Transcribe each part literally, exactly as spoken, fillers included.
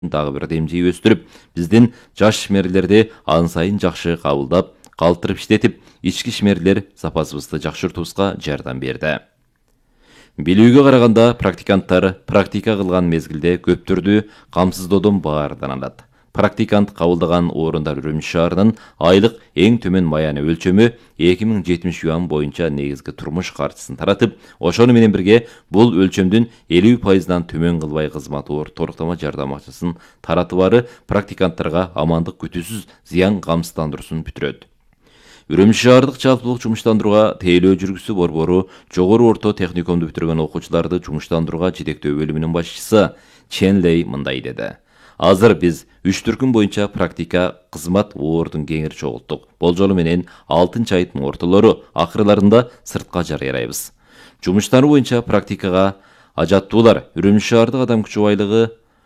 дагы бир демжей өстүрүп, биздин жаш ишмерлерди ан сайын жакшы кабылдап, калтырып иштетип, ички ишмерлер запасыбызды жакшыртуубузга жардам берди. Билүүгө караганда, практиканттар практика кылган мезгилде көптөрдү камсыздоодон баардан алат. Практикант кабылдаган орундар Үрүмчү шаарынын айлык эң төмөн маяны өлчөмү эки миң жетимиш юан боюнча негизги турмуш каржысын таратып, ошону менен бирге бул өлчөмдүн элүү пайызынан төмөн кылбай кызмат токтомо жардам акчасын таратыбары практиканттарга амандык күтүүсүз зыян камсыздандыруусун бүтүрөт. Үрүмчү шаардык жалпылык жумуштандырууга тейлөө жүргүзүү борбору жогору орто техникумду бүтүргөн окуучуларды жумуштандырууга жетектөө бөлүмүнүн башчысы Чен Лей мындай деди. Азыр биз үч түркүм боюнча практика кызмат ордун кеңири чогулттук. Болжолу менен алтынчы айдын ортолору акырларында сыртка жарыйрайбыз. Жумуштары боюнча практикага ажаттуулар Үрүмчү шаардык адам күчү байлыгы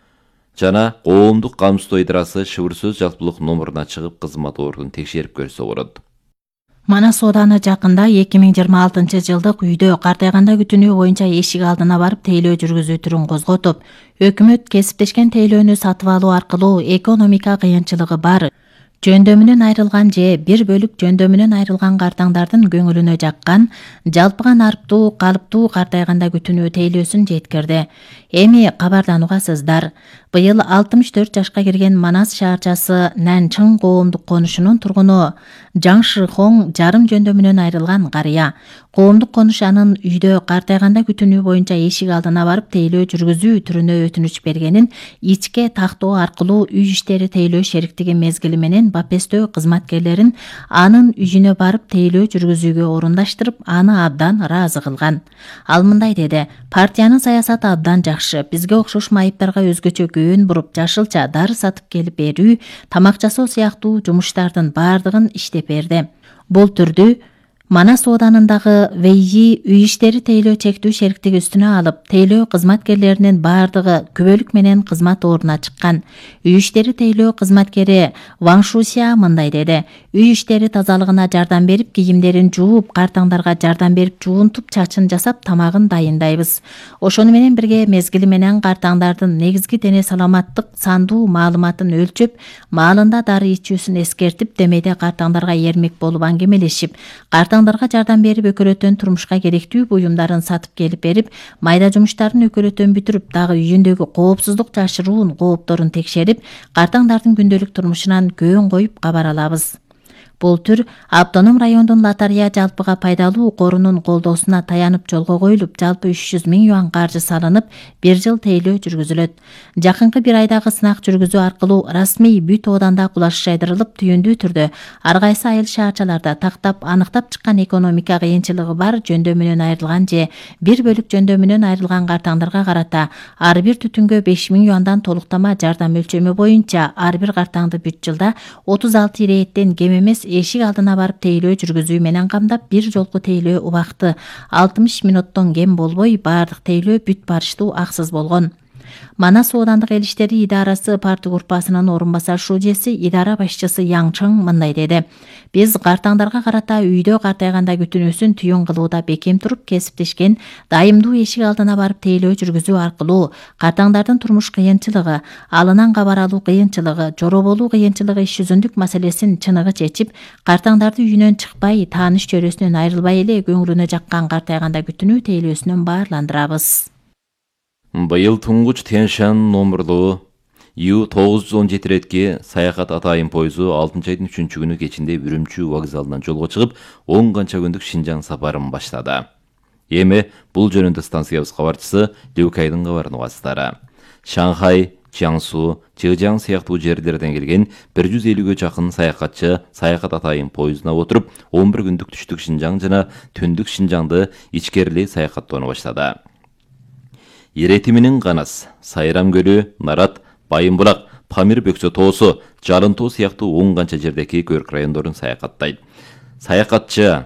жана коомдук камсыздоо ыйдрасы шыбыр сөз жалпылык номуруна чыгып кызмат ордун текшерип көрсө болот. Манас ооданы жакында эки миң жыйырма алтынчы жылдык үйдө картайганда күтүнүү боюнча эшик алдына барып тейлөө жүргүзүү түрүн козготуп, өкмөт кесиптешкен тейлөөнү сатып алуу аркылуу экономика кыйынчылыгы бар, жөндөмүнөн айрылган же бир бөлүк жөндөмүнөн айрылган картаңдардын көңүлүнө жаккан, жалпыга нарптуу, калыптуу картайганда күтүнүү тейлөөсүн жеткирди. Эми кабардан угасыздар. Быйыл алтымыш төрт жашка кирген Манас шаарчасы Нанчың коомдук конушунун тургуну Жаң Шихоң жарым жөндөмүнөн айрылган карыя. Коомдук конуш анын үйдө картайганда күтүнүү боюнча эшик алдына барып тейлөө жүргүзүү түрүнө өтүнүч бергенин ичке тактоо аркылуу үй иштери тейлөө шериктиги мезгили менен бапестөө кызматкерлерин анын үйүнө барып тейлөө жүргүзүүгө орундаштырып, аны абдан ыраазы кылган. Ал мындай деди: партиянын саясаты абдан жакшы. Бизге окшош майыптарга өзгөчө көөн буруп, жашылча дары сатып келип берүү, тамак жасоо сыяктуу жумуштардын баардыгын иштеп берди. Бул түрдү Манас ооданындагы Вейи үй иштери тейлөө чектүү шериктиги үстүнө алып, тейлөө кызматкерлеринин баардыгы күбөлүк менен кызмат ордуна чыккан. Үй иштери тейлөө кызматкери Ван Шусия мындай деди: үй иштери тазалыгына жардам берип, кийимдерин жууп, картаңдарга жардам берип, жуунтуп, чачын жасап, тамагын дайындайбыз. Ошону менен бирге мезгили менен картаңдардын негизги дене саламаттык сандуу маалыматын өлчөп, маалында дары ичүүсүн эскертип, демейде картаңдарга эрмек болуп аңгемелешип, картаңдарга жардам берип, өкөлөтөн турмушка керектүү буюмдарын сатып келип берип, майда жумуштарын өкөлөтөн бүтүрүп, дагы үйүндөгү коопсуздук жашыруун коопторун текшерип, картаңдардын күндөлүк турмушунан көөн коюп кабар алабыз. Бул түр автоном райондун лотарея жалпыга пайдалуу корунун колдоосуна таянып жолго коюлуп, жалпы үч жүз миң юан каржы салынып, бир жыл тейлөө жүргүзүлөт. Жакынкы бир айдагы сынак жүргүзүү аркылуу расмий бүт ооданда кулаш жайдырылып, түйүндүү түрдө ар кайсы айыл шаарчаларда тактап, аныктап чыккан экономика кыйынчылыгы бар жөндөмүнөн айрылган же бир бөлүк жөндөмүнөн айрылган картаңдарга карата ар бир түтүнгө беш миң юандан толуктама жардам өлчөмү боюнча ар бир картаңды бүт жылда отуз алты ирээттен кем эмес эшик алдына барып тейлөө жүргүзүү менен камдап, бир жолку тейлөө убакыты алтымыш мүнөттөн кем болбой, баардык тейлөө бүт барыштуу аксыз болгон. Манас оодандык эл иштери идарасы парты группасынын орун басар шужеси, идара башчысы Яң Чың мындай деди: биз картаңдарга карата үйдө картайганда күтүнүүсүн түйүн кылууда бекем туруп, кесиптешкен дайымдуу эшик алдына барып тейлөө жүргүзүү аркылуу картаңдардын турмуш кыйынчылыгы, алынан кабар алуу кыйынчылыгы, жороболуу кыйынчылыгы, иш жүзүндүк маселесин чыныгы чечип, картаңдарды үйүнөн чыкпай, тааныш чөрөсүнөн айрылбай эле көңүлүнө жаккан картайганда күтүнүү тейлөөсүнөн баарландырабыз. Быйыл туңгуч Тянь-Шань номурлуу Ю тогуз жүз он жети ретки саякат атайын пойызу алтынчы айдын үчүнчү күнү кечинде Үрүмчү вокзалынан жолго чыгып, он канча күндүк Шинжаң сапарын баштады. Эми бул жөнүндө станциябыз кабарчысы Любкайдын кабарын угасыздар. Шанхай, Чаңсу, Чыжаң сыяктуу жерлерден келген бир жүз элүүгө жакын саякатчы саякат атайын пойызуна отуруп, он бир күндүк түштүк Шинжаң жана түндүк Шинжаңды ичкерилей саякаттоону баштады. Иретиминин Канас, Сайрам көлү, Нарат, Байымбулак, Памир бөксө тоосу, Жалын тоо сыяктуу он канча жердеки көрк райондорун саякаттайт. Саякатчы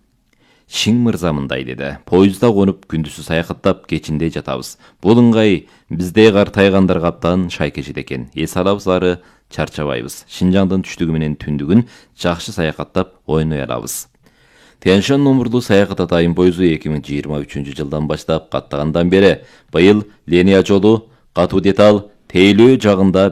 Шиң мырза мындай деди: поездда конуп күндүзү саякаттап, кечинде жатабыз. Бул ыңгай бизде картайгандарга аптан шайкешет экен. Эс алабыз ары чарчабайбыз. Шинжаңдын түштүгү менен түндүгүн жакшы саякаттап ойной алабыз. Тянь-Шань номурлуу саякат атайын пойызу эки миң жыйырма үчүнчү жылдан баштап каттагандан бери быйыл линия жолу, катуу деталь, тейлөө жагында